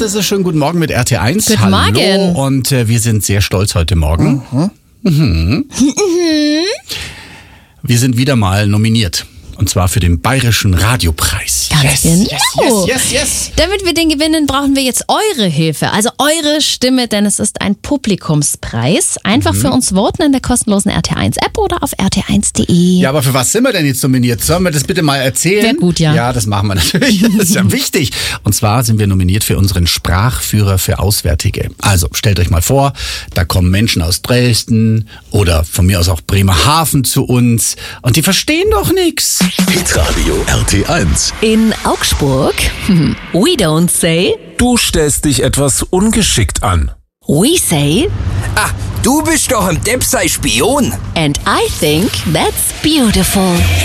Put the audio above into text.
das ist schön. Guten Morgen mit RT1. Guten Hallo. Morgen. Und wir sind sehr stolz heute Morgen. Wir sind wieder mal nominiert. Und zwar für den Bayerischen Radiopreis. Ganz genau. Yes. Damit wir den gewinnen, brauchen wir jetzt eure Hilfe, also eure Stimme, denn es ist ein Publikumspreis. Einfach für uns voten in der kostenlosen RT1-App oder auf rt1.de. Ja, aber für was sind wir denn jetzt nominiert? Sollen wir das bitte mal erzählen? Wäre gut, ja. Ja, das machen wir natürlich. Das ist ja wichtig. Und zwar sind wir nominiert für unseren Sprachführer für Auswärtige. Also stellt euch mal vor, da kommen Menschen aus Dresden oder von mir aus auch Bremerhaven zu uns und die verstehen doch nichts. Hitradio RT1. In Augsburg, we don't say, Du stellst dich etwas ungeschickt an. we say, Ah, du bist doch ein Depp, sei Spion. and I think that's beautiful.